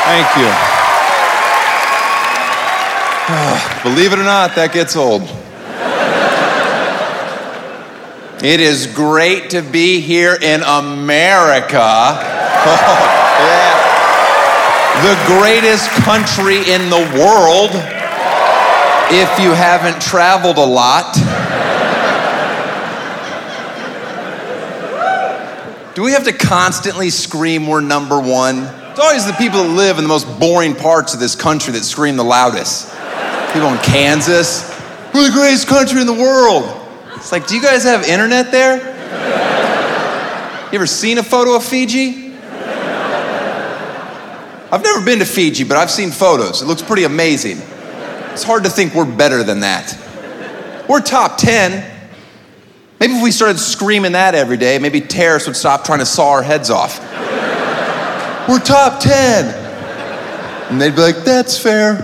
Thank you. Believe it or not, that gets old. It is great to be here in America. Yeah. The greatest country in the world, if you haven't traveled a lot. Do we have to constantly scream we're number one? It's always the people that live in the most boring parts of this country that scream the loudest. People in Kansas, we're the greatest country in the world. It's like, do you guys have internet there? You ever seen a photo of Fiji? I've never been to Fiji, but I've seen photos. It looks pretty amazing. It's hard to think we're better than that. We're top 10. Maybe if we started screaming that every day, maybe terrorists would stop trying to saw our heads off. We're top 10. And they'd be like, that's fair.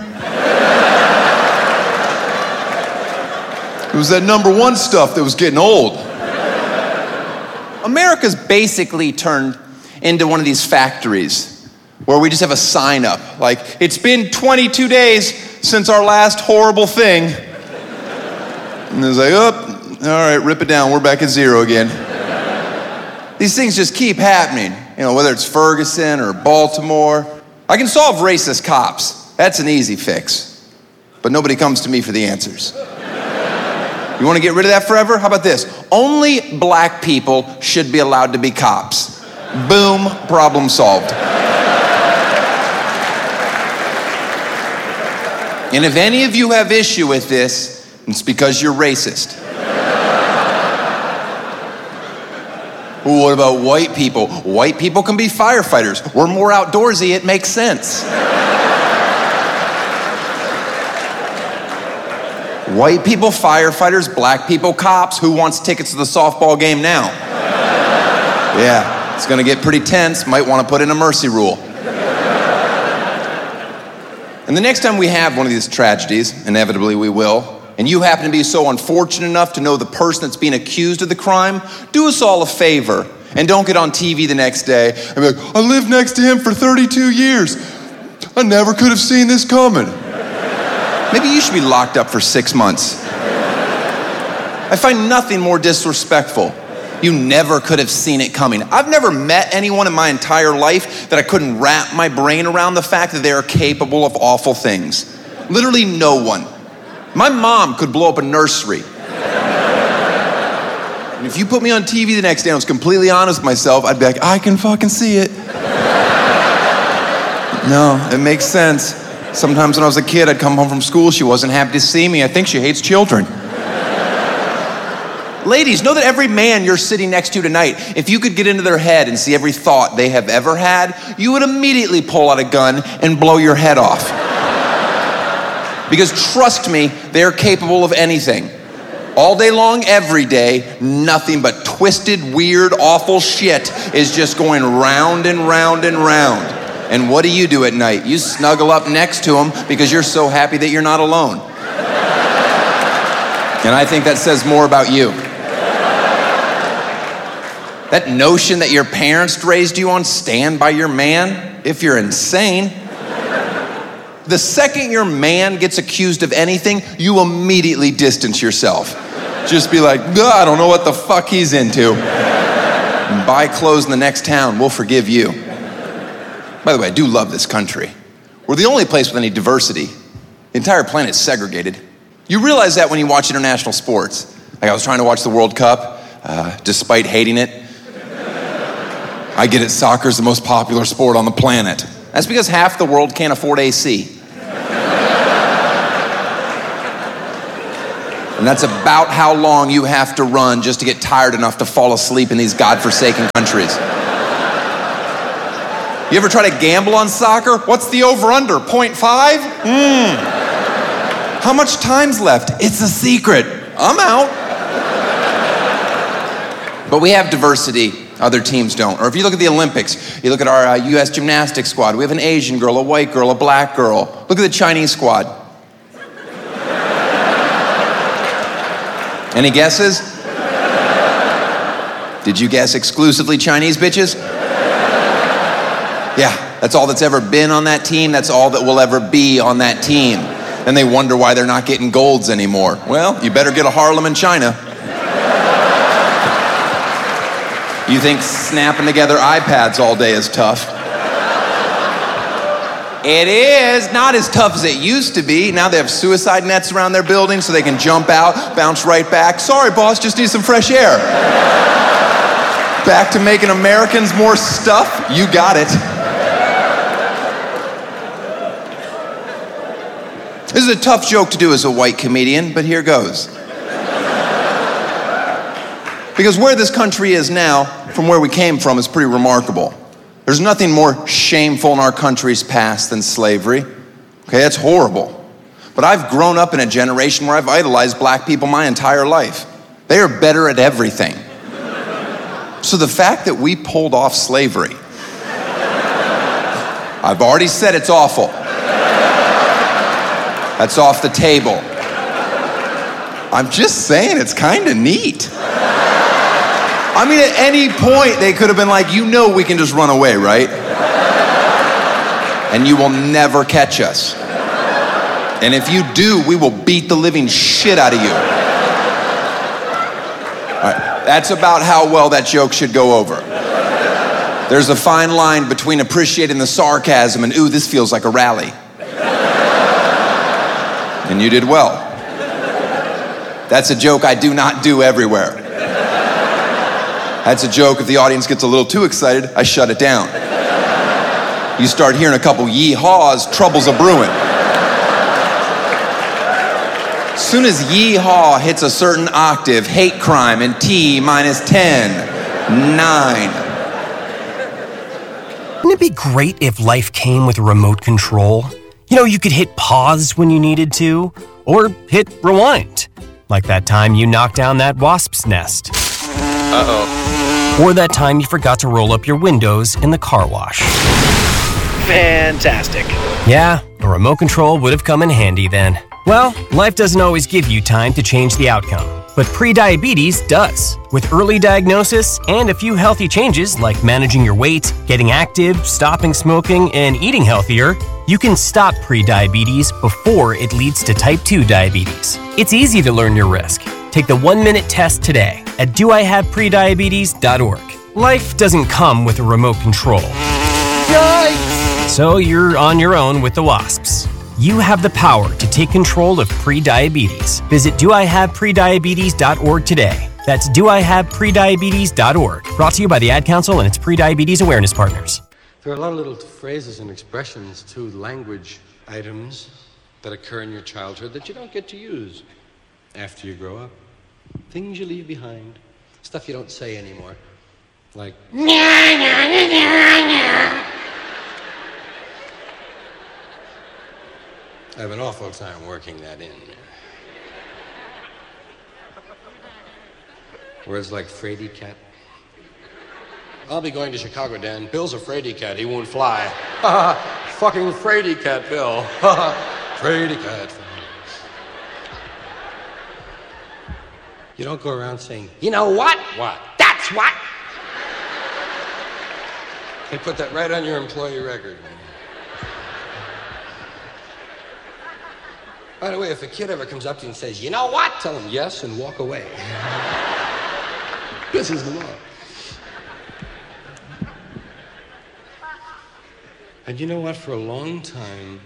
It was that number one stuff that was getting old. America's basically turned into one of these factories where we just have a sign up, like, it's been 22 days since our last horrible thing. And it's like, oh, all right, rip it down, we're back at zero again. These things just keep happening, you know, whether it's Ferguson or Baltimore. I can solve racist cops. That's an easy fix. But nobody comes to me for the answers. You want to get rid of that forever? How about this? Only black people should be allowed to be cops. Boom, problem solved. And if any of you have issue with this, it's because you're racist. Ooh, what about white people? White people can be firefighters. We're more outdoorsy, it makes sense. White people, firefighters, black people, cops. Who wants tickets to the softball game now? Yeah, it's gonna get pretty tense. Might wanna put in a mercy rule. And the next time we have one of these tragedies, inevitably we will, and you happen to be so unfortunate enough to know the person that's being accused of the crime, do us all a favor and don't get on TV the next day and be like, I lived next to him for 32 years. I never could have seen this coming. Maybe you should be locked up for 6 months. I find nothing more disrespectful. You never could have seen it coming. I've never met anyone in my entire life that I couldn't wrap my brain around the fact that they are capable of awful things. Literally no one. My mom could blow up a nursery. And if you put me on TV the next day and I was completely honest with myself, I'd be like, I can fucking see it. No, it makes sense. Sometimes when I was a kid, I'd come home from school, she wasn't happy to see me. I think she hates children. Ladies, know that every man you're sitting next to tonight, if you could get into their head and see every thought they have ever had, you would immediately pull out a gun and blow your head off. Because trust me, they're capable of anything. All day long, every day, nothing but twisted, weird, awful shit is just going round and round and round. And what do you do at night? You snuggle up next to them because you're so happy that you're not alone. And I think that says more about you. That notion that your parents raised you on, stand by your man, if you're insane. The second your man gets accused of anything, you immediately distance yourself. Just be like, I don't know what the fuck he's into. And buy clothes in the next town, we'll forgive you. By the way, I do love this country. We're the only place with any diversity. The entire planet's segregated. You realize that when you watch international sports. Like I was trying to watch the World Cup, despite hating it. I get it, soccer's the most popular sport on the planet. That's because half the world can't afford AC. And that's about how long you have to run just to get tired enough to fall asleep in these godforsaken countries. You ever try to gamble on soccer? What's the over-under, 0.5? How much time's left? It's a secret. I'm out. But we have diversity, other teams don't. Or if you look at the Olympics, you look at our US gymnastics squad. We have an Asian girl, a white girl, a black girl. Look at the Chinese squad. Any guesses? Did you guess exclusively Chinese bitches? Yeah. That's all that's ever been on that team. That's all that will ever be on that team. And they wonder why they're not getting golds anymore. Well, you better get a Harlem in China. You think snapping together iPads all day is tough? It is not as tough as it used to be. Now they have suicide nets around their building so they can jump out, bounce right back. Sorry, boss, just need some fresh air. Back to making Americans more stuff? You got it. This is a tough joke to do as a white comedian, but here goes. Because where this country is now, from where we came from, is pretty remarkable. There's nothing more shameful in our country's past than slavery. Okay, that's horrible. But I've grown up in a generation where I've idolized black people my entire life. They are better at everything. So the fact that we pulled off slavery, I've already said it's awful. That's off the table. I'm just saying it's kind of neat. I mean, at any point, they could have been like, you know we can just run away, right? And you will never catch us. And if you do, we will beat the living shit out of you. All right, that's about how well that joke should go over. There's a fine line between appreciating the sarcasm and, ooh, this feels like a rally. And you did well. That's a joke I do not do everywhere. That's a joke, if the audience gets a little too excited, I shut it down. You start hearing a couple yee-haws, trouble's a brewing. As soon as yee-haw hits a certain octave, hate crime and T minus 10, 9. Wouldn't it be great if life came with a remote control? You know, you could hit pause when you needed to, or hit rewind. Like that time you knocked down that wasp's nest. Uh-oh. Or that time you forgot to roll up your windows in the car wash. Fantastic. Yeah, a remote control would have come in handy then. Well, life doesn't always give you time to change the outcome, but prediabetes does. With early diagnosis and a few healthy changes like managing your weight, getting active, stopping smoking, and eating healthier, you can stop prediabetes before it leads to type 2 diabetes. It's easy to learn your risk. Take the 1-minute test today at doihaveprediabetes.org. Life doesn't come with a remote control. Yikes! So you're on your own with the wasps. You have the power to take control of prediabetes. Visit doihaveprediabetes.org today. That's doihaveprediabetes.org. Brought to you by the Ad Council and its Prediabetes Awareness Partners. There are a lot of little phrases and expressions to language items that occur in your childhood that you don't get to use after you grow up. Things you leave behind. Stuff you don't say anymore. Like, I have an awful time working that in. Words like fraidy cat. I'll be going to Chicago, Dan. Bill's a fraidy cat. He won't fly. Fucking fraidy cat, Bill. Fraidy cat. You don't go around saying, you know what? What? That's what? They put that right on your employee record. By the way, if a kid ever comes up to you and says, you know what? Tell him yes and walk away. This is the law. And you know what? For a long time,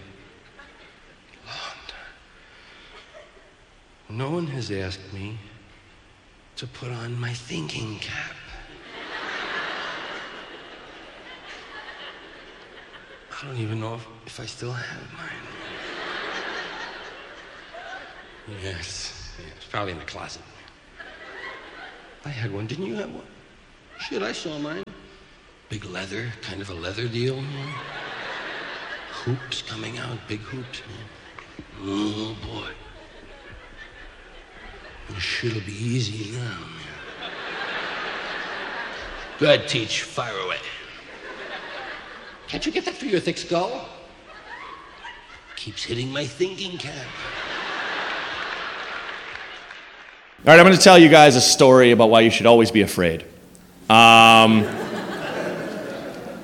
no one has asked me to put on my thinking cap. I don't even know if I still have mine. Yes, it's probably in the closet. I had one. Didn't you have one? Shit, I saw mine. Big leather, kind of a leather deal. Hoops coming out, big hoops. Oh, boy. This shit'll be easy now. Go ahead, Teach. Fire away. Can't you get that through your thick skull? Keeps hitting my thinking cap. All right, I'm going to tell you guys a story about why you should always be afraid.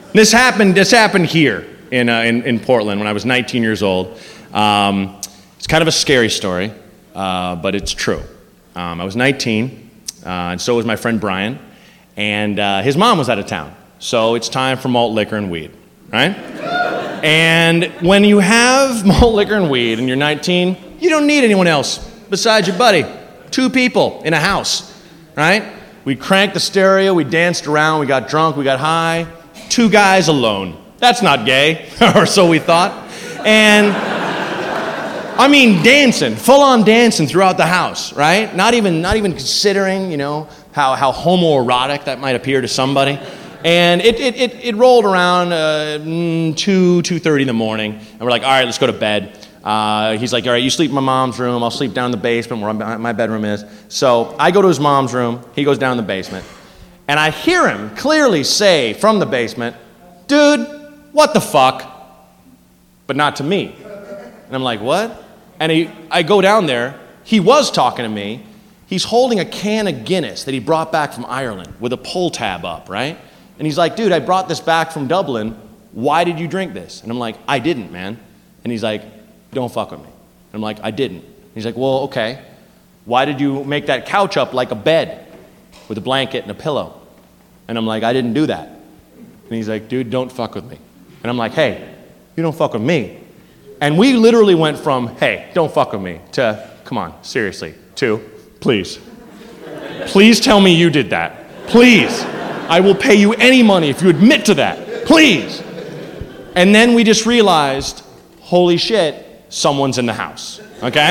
This happened here in Portland when I was 19 years old. It's kind of a scary story, but it's true. I was 19, and so was my friend Brian, and his mom was out of town. So it's time for malt liquor and weed, right? And when you have malt liquor and weed and you're 19, you don't need anyone else besides your buddy. 2 people in a house, right? We cranked the stereo, we danced around, we got drunk, we got high. 2 guys alone. That's not gay, or so we thought. And I mean dancing, full-on dancing throughout the house, right? Not even considering, how homoerotic that might appear to somebody. And it rolled around 2:30 in the morning, and we're like, all right, let's go to bed. He's like, all right, you sleep in my mom's room, I'll sleep down in the basement where my bedroom is. So I go to his mom's room, he goes down in the basement, and I hear him clearly say from the basement, dude, what the fuck? But not to me. And I'm like, what? And I go down there, he was talking to me, he's holding a can of Guinness that he brought back from Ireland with a pull tab up, right? And he's like, dude, I brought this back from Dublin. Why did you drink this? And I'm like, I didn't, man. And he's like, don't fuck with me. And I'm like, I didn't. He's like, well, okay. Why did you make that couch up like a bed with a blanket and a pillow? And I'm like, I didn't do that. And he's like, dude, don't fuck with me. And I'm like, hey, you don't fuck with me. And we literally went from, hey, don't fuck with me, to, come on, seriously, to, please. Please tell me you did that. Please. I will pay you any money if you admit to that. Please. And then we just realized, holy shit, someone's in the house. Okay?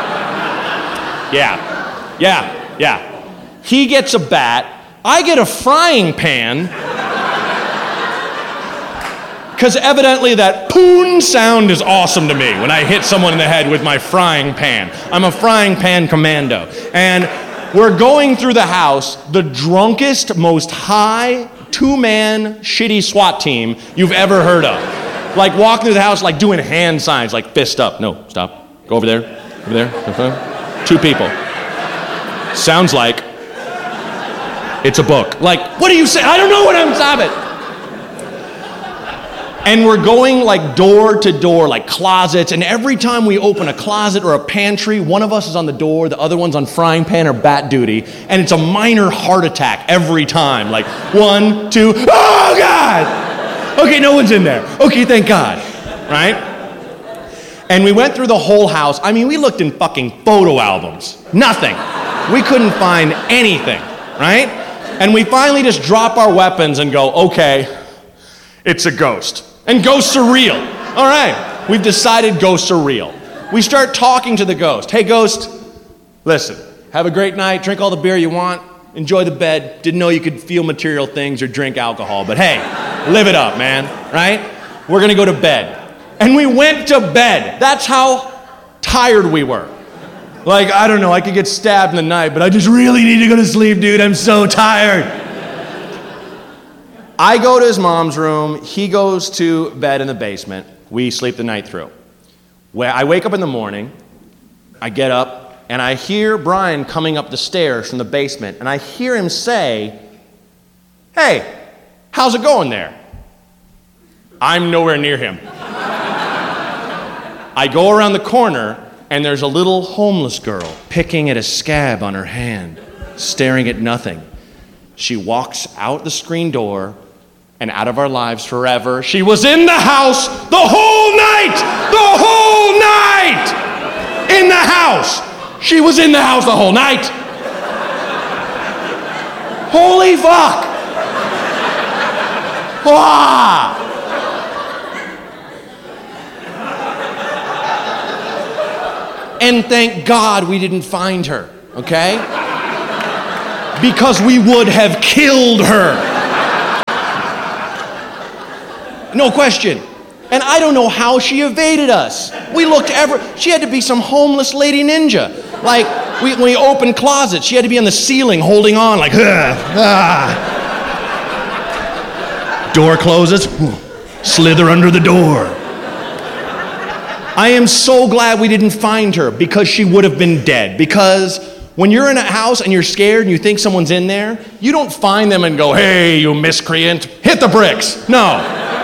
Yeah. He gets a bat. I get a frying pan. Because evidently that poon sound is awesome to me when I hit someone in the head with my frying pan. I'm a frying pan commando. And we're going through the house, the drunkest, most high, 2-man, shitty SWAT team you've ever heard of. Like walking through the house, like doing hand signs, like fist up. No, stop. Go over there. Over there. 2 people. Sounds like it's a book. Like, what do you say? I don't know what I'm stopping. And we're going like door to door, like closets, and every time we open a closet or a pantry, one of us is on the door, the other one's on frying pan or bat duty, and it's a minor heart attack every time. Like 1, 2, oh God! Okay, no one's in there. Okay, thank God. Right? And we went through the whole house. I mean, we looked in fucking photo albums. Nothing. We couldn't find anything, right? And we finally just drop our weapons and go, okay, it's a ghost. And ghosts are real. All right, we've decided ghosts are real. We start talking to the ghost. Hey, ghost, listen, have a great night, drink all the beer you want, enjoy the bed. Didn't know you could feel material things or drink alcohol, but hey, live it up, man, right? We're gonna go to bed. And we went to bed. That's how tired we were. Like, I don't know, I could get stabbed in the night, but I just really need to go to sleep, dude. I'm so tired. I go to his mom's room. He goes to bed in the basement. We sleep the night through. When I wake up in the morning, I get up, and I hear Brian coming up the stairs from the basement, and I hear him say, hey, how's it going there? I'm nowhere near him. I go around the corner, and there's a little homeless girl picking at a scab on her hand, staring at nothing. She walks out the screen door and out of our lives forever. She was in the house the whole night! The whole night! In the house! She was in the house the whole night! Holy fuck! Ah! And thank God we didn't find her, okay? Because we would have killed her. No question. And I don't know how she evaded us. We looked she had to be some homeless lady ninja. Like, when we opened closets, she had to be on the ceiling holding on like, Door closes, slither under the door. I am so glad we didn't find her because she would have been dead. Because When you're in a house and you're scared and you think someone's in there, you don't find them and go, hey, you miscreant, hit the bricks. No.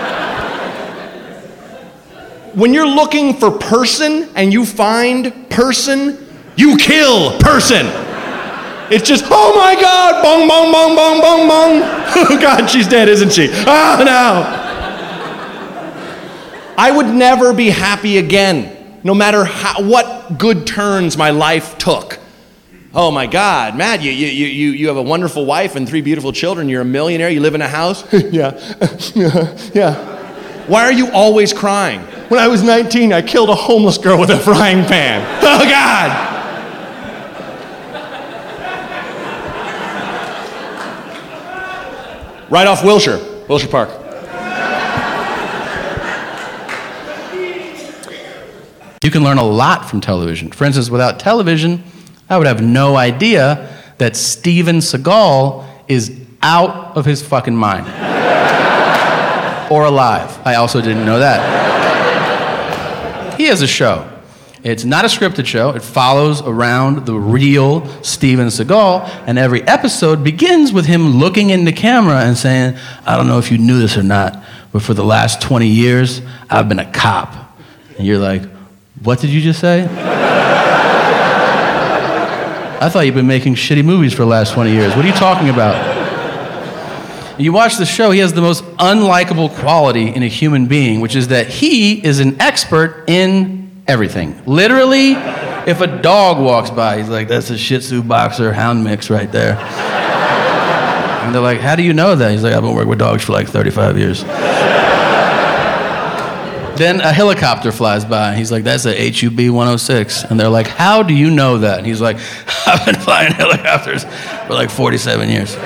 When you're looking for person and you find person, you kill person. It's just, oh my God, bong, bong, bong, bong, bong, bong. Oh God, she's dead, isn't she? Oh no. I would never be happy again, no matter what good turns my life took. Oh my God, Matt, you have a wonderful wife and 3 beautiful children. You're a millionaire. You live in a house. Yeah. Why are you always crying? When I was 19, I killed a homeless girl with a frying pan. Oh God. Right off Wilshire Park. You can learn a lot from television. For instance, without television, I would have no idea that Steven Seagal is out of his fucking mind. Or alive. I also didn't know that. He has a show. It's not a scripted show. It follows around the real Steven Seagal, and every episode begins with him looking in the camera and saying, I don't know if you knew this or not, but for the last 20 years, I've been a cop. And you're like, what did you just say? I thought you've been making shitty movies for the last 20 years. What are you talking about? You watch the show, he has the most unlikable quality in a human being, which is that he is an expert in everything. Literally, if a dog walks by, he's like, that's a Shih Tzu boxer hound mix right there. And they're like, how do you know that? He's like, I've been working with dogs for like 35 years. Then a helicopter flies by. He's like, that's a HUB 106. And they're like, how do you know that? And he's like, I've been flying helicopters for like 47 years.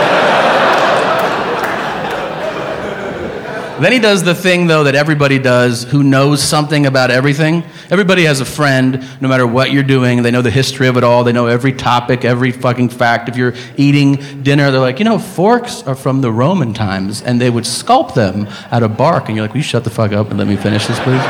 Then he does the thing, though, that everybody does who knows something about everything. Everybody has a friend, no matter what you're doing. They know the history of it all. They know every topic, every fucking fact. If you're eating dinner, they're like, forks are from the Roman times, and they would sculpt them out of bark. And you're like, will you shut the fuck up and let me finish this, please?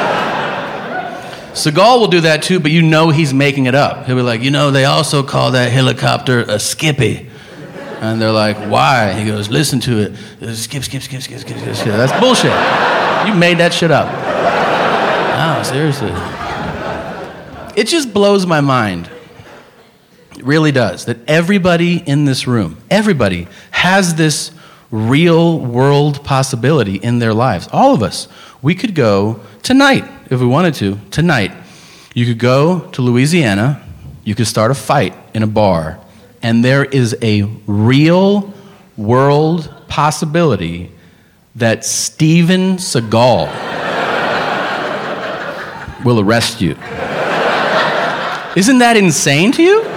Seagal will do that, too, but he's making it up. He'll be like, they also call that helicopter a skippy. And they're like, why? He goes, listen to it. Skip. That's bullshit. You made that shit up. Oh, seriously. It just blows my mind. It really does. That everybody in this room, everybody has this real world possibility in their lives. All of us. We could go tonight, if we wanted to, tonight. You could go to Louisiana. You could start a fight in a bar. And there is a real world possibility that Steven Seagal will arrest you. Isn't that insane to you?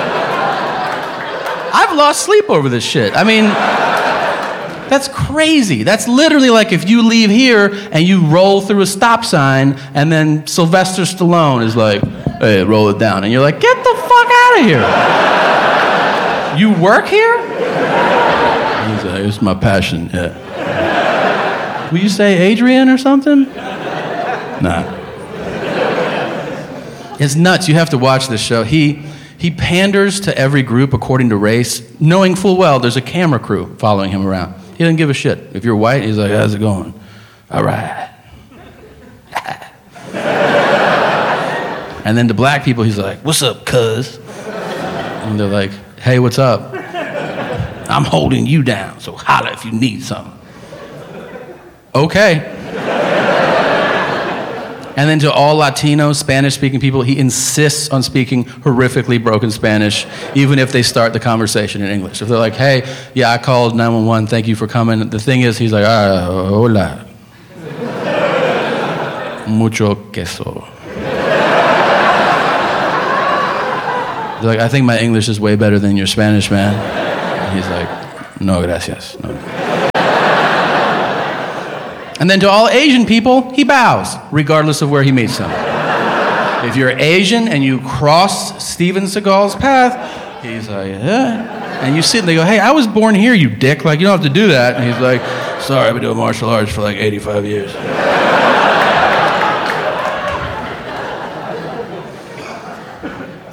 I've lost sleep over this shit. I mean, that's crazy. That's literally like if you leave here and you roll through a stop sign and then Sylvester Stallone is like, hey, roll it down. And you're like, get the fuck out of here. You work here? He's like, it's my passion, yeah. Will you say Adrian or something? Nah. It's nuts. You have to watch this show. He panders to every group according to race, knowing full well there's a camera crew following him around. He doesn't give a shit. If you're white, he's like, how's it going? All right. And then to black people, he's like, what's up, cuz? And they're like, hey, what's up? I'm holding you down, so holla if you need something. Okay. And then to all Latino, Spanish-speaking people, he insists on speaking horrifically broken Spanish, even if they start the conversation in English. If they're like, hey, yeah, I called 911, thank you for coming. The thing is, he's like, hola. Mucho queso. They're like, I think my English is way better than your Spanish, man. And he's like, no, gracias. No. And then to all Asian people, he bows, regardless of where he meets them. If you're Asian and you cross Steven Seagal's path, he's like, yeah. And you sit and they go, hey, I was born here, you dick. Like, you don't have to do that. And he's like, sorry, I've been doing martial arts for like 85 years.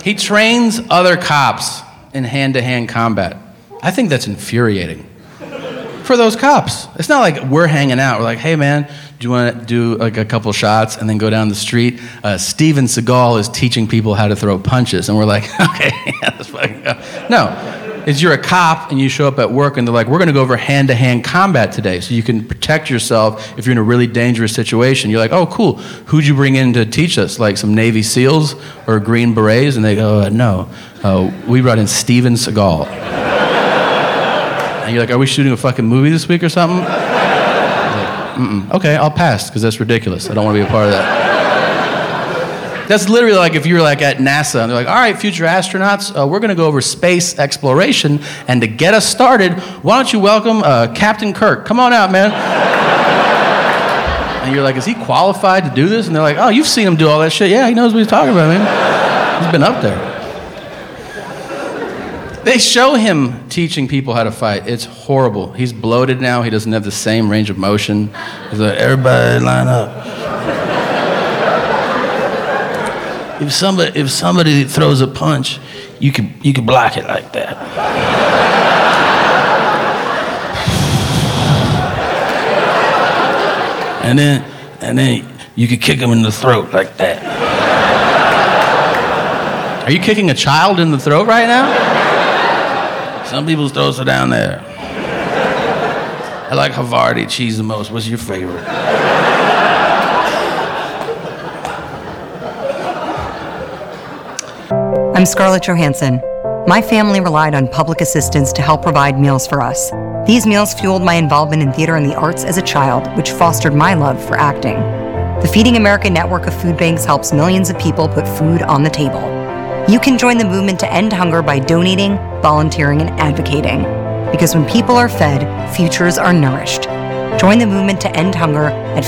He trains other cops in hand-to-hand combat. I think that's infuriating for those cops. It's not like we're hanging out. We're like, hey man, do you want to do like a couple shots and then go down the street? Steven Seagal is teaching people how to throw punches. And we're like, okay, yeah, let's fucking go. No. Is you're a cop and you show up at work and they're like, we're going to go over hand-to-hand combat today so you can protect yourself if you're in a really dangerous situation. You're like, oh, cool. Who'd you bring in to teach us? Like some Navy SEALs or Green Berets? And they go, no. We brought in Steven Seagal. And you're like, are we shooting a fucking movie this week or something? Like, okay, I'll pass because that's ridiculous. I don't want to be a part of that. That's literally like if you're like at NASA and they're like, all right, future astronauts, we're going to go over space exploration, and to get us started, why don't you welcome Captain Kirk? Come on out, man. And you're like, is he qualified to do this? And they're like, oh, you've seen him do all that shit. Yeah, he knows what he's talking about, man. He's been up there. They show him teaching people how to fight. It's horrible. He's bloated now. He doesn't have the same range of motion. He's like, everybody line up. If somebody throws a punch, you can block it like that. And then you can kick him in the throat like that. Are you kicking a child in the throat right now? Some people's throats are down there. I like Havarti cheese the most. What's your favorite? I'm Scarlett Johansson. My family relied on public assistance to help provide meals for us. These meals fueled my involvement in theater and the arts as a child, which fostered my love for acting. The Feeding America network of food banks helps millions of people put food on the table. You can join the movement to end hunger by donating, volunteering, and advocating. Because when people are fed, futures are nourished. Join the movement to end hunger at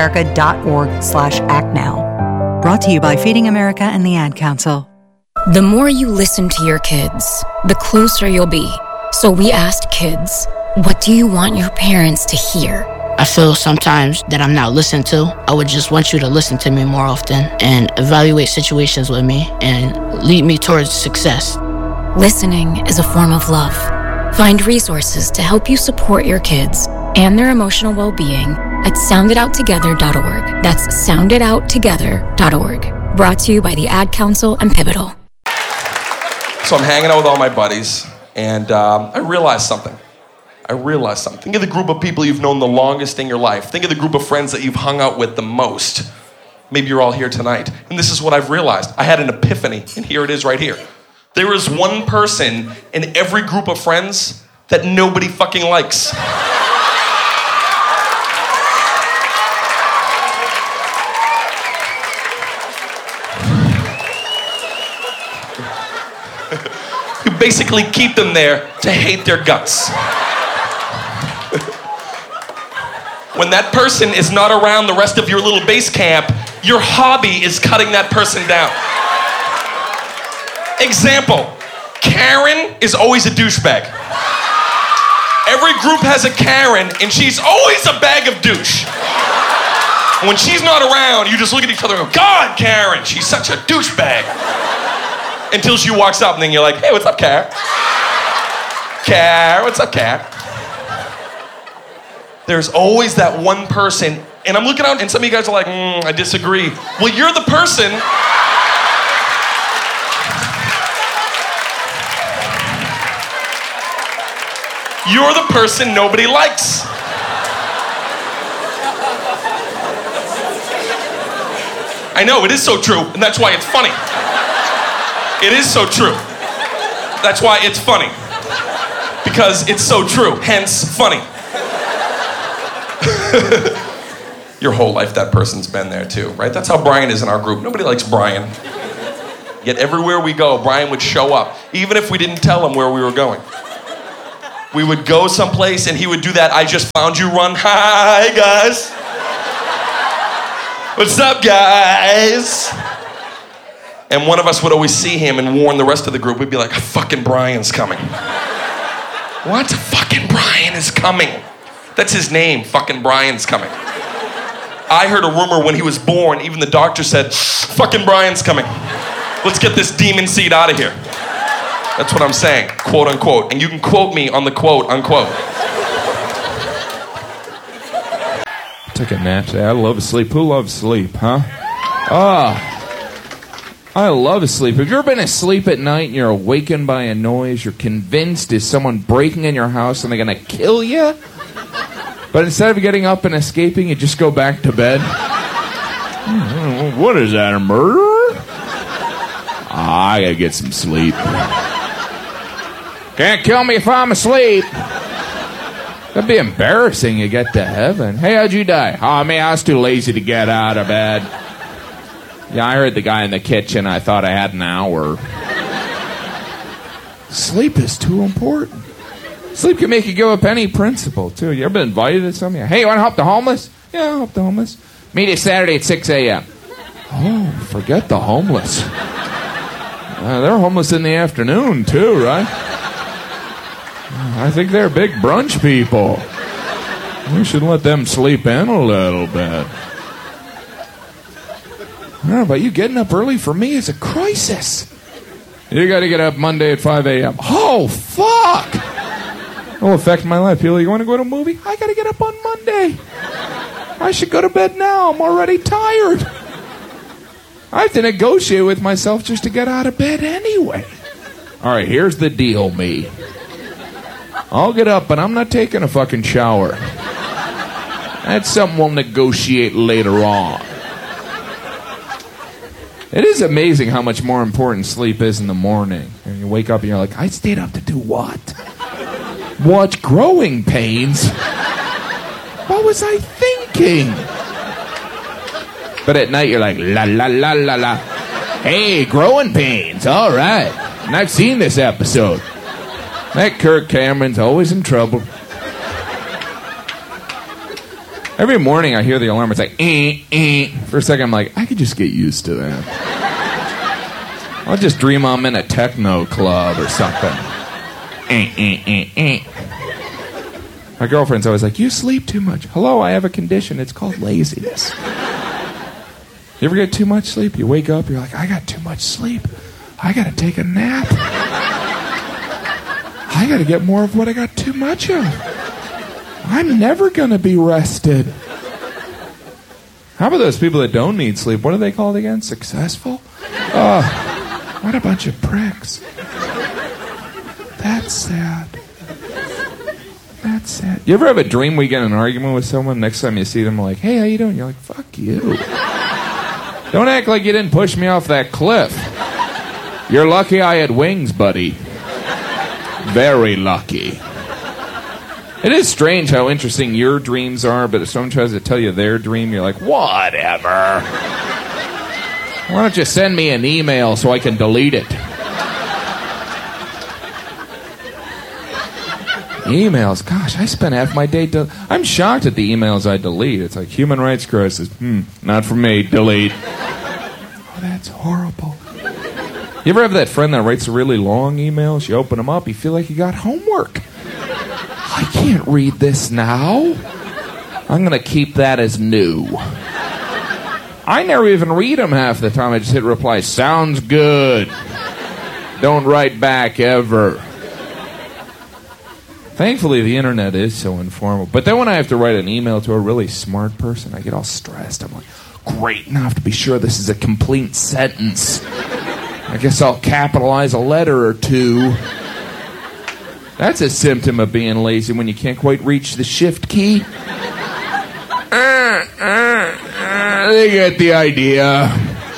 feedingamerica.org/actnow. Brought to you by Feeding America and the Ad Council. The more you listen to your kids, the closer you'll be. So we asked kids, what do you want your parents to hear? I feel sometimes that I'm not listened to. I would just want you to listen to me more often and evaluate situations with me and lead me towards success. Listening is a form of love. Find resources to help you support your kids and their emotional well-being at sounditouttogether.org. That's sounditouttogether.org. Brought to you by the Ad Council and Pivotal. So I'm hanging out with all my buddies, and I realized something. Think of the group of people you've known the longest in your life. Think of the group of friends that you've hung out with the most. Maybe you're all here tonight. And this is what I've realized. I had an epiphany, and here it is right here. There is one person in every group of friends that nobody fucking likes. You basically keep them there to hate their guts. When that person is not around the rest of your little base camp, your hobby is cutting that person down. Example, Karen is always a douchebag. Every group has a Karen, and she's always a bag of douche. When she's not around, you just look at each other and go, God, Karen, she's such a douchebag. Until she walks up, and then you're like, hey, what's up, Karen? Karen, what's up, Karen? There's always that one person, and I'm looking out, and some of you guys are like, I disagree. Well, you're the person. You're the person nobody likes. I know, it is so true, and that's why it's funny. It is so true. That's why it's funny. Because it's so true, hence funny. Your whole life that person's been there too, right? That's how Brian is in our group. Nobody likes Brian. Yet everywhere we go, Brian would show up, even if we didn't tell him where we were going. We would go someplace and he would do that I just found you run. Hi, guys. What's up, guys? And one of us would always see him and warn the rest of the group. We'd be like, fucking Brian's coming. What? Fucking Brian is coming. That's his name, fucking Brian's coming. I heard a rumor when he was born, even the doctor said, fucking Brian's coming. Let's get this demon seed out of here. That's what I'm saying, quote unquote. And you can quote me on the quote unquote. Take a nap today. I love sleep. Who loves sleep, huh? I love sleep. Have you ever been asleep at night and you're awakened by a noise? You're convinced is someone breaking in your house and they're going to kill you? But instead of getting up and escaping, you just go back to bed? What is that, a murderer? I got to get some sleep. Can't kill me if I'm asleep. That'd be embarrassing. You get to heaven. Hey, how'd you die? Oh, man, I was too lazy to get out of bed. Yeah, I heard the guy in the kitchen. I thought I had an hour. Sleep is too important. Sleep can make you give up any principle, too. You ever been invited to something? Hey, you want to help the homeless? Yeah, I'll help the homeless. Meet you Saturday at 6 a.m. Oh, forget the homeless. They're homeless in the afternoon, too, right? I think they're big brunch people. We should let them sleep in a little bit. I don't know about you, getting up early for me is a crisis. You got to get up Monday at 5 a.m. Oh, fuck! It will affect my life. People, you want to go to a movie? I got to get up on Monday. I should go to bed now. I'm already tired. I have to negotiate with myself just to get out of bed anyway. All right, here's the deal, me. I'll get up, but I'm not taking a fucking shower. That's something we'll negotiate later on. It is amazing how much more important sleep is in the morning. And you wake up and you're like, I stayed up to do what? What? Growing pains? What was I thinking? But at night you're like, la la la la la. Hey, growing pains, all right. And I've seen this episode. That Kirk Cameron's always in trouble. Every morning I hear the alarm, it's like, For a second I'm like, I could just get used to that. I'll just dream I'm in a techno club or something. My girlfriend's always like, you sleep too much. Hello, I have a condition. It's called laziness. You ever get too much sleep? You wake up, you're like, I got too much sleep. I got to take a nap. I got to get more of what I got too much of. I'm never going to be rested. How about those people that don't need sleep? What are they called again? Successful? What a bunch of pricks. That's sad. That's sad. You ever have a dream where you get in an argument with someone? Next time you see them, like, hey, how you doing? You're like, fuck you. Don't act like you didn't push me off that cliff. You're lucky I had wings, buddy. Very lucky. It is strange how interesting your dreams are, but if someone tries to tell you their dream, you're like, whatever. Why don't you send me an email so I can delete it? Emails, gosh, I spend half my day I'm shocked at the emails I delete. It's like, human rights crisis. Not for me, delete. Oh, that's horrible. You ever have that friend that writes really long emails? You open them up, you feel like you got homework. I can't read this now. I'm going to keep that as new. I never even read them half the time. I just hit reply. Sounds good. Don't write back ever. Thankfully, the internet is so informal. But then when I have to write an email to a really smart person, I get all stressed. I'm like, great, now I have to be sure this is a complete sentence. I guess I'll capitalize a letter or two. That's a symptom of being lazy when you can't quite reach the shift key. They get the idea.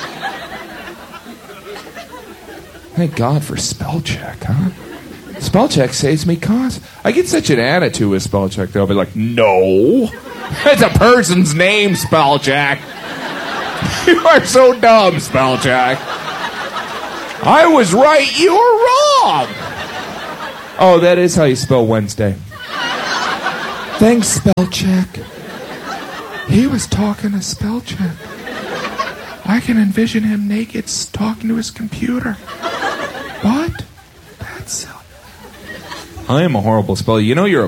Thank God for spell check, huh? Spell check saves me cost. I get such an attitude with spell check, though. I'll be like, no. That's a person's name, spell check. You are so dumb, spell check. I was right, you were wrong. Oh, that is how you spell Wednesday. Thanks, spell check. He was talking to spell check. I can envision him naked talking to his computer. What? That's silly. I am a horrible speller. You know you're a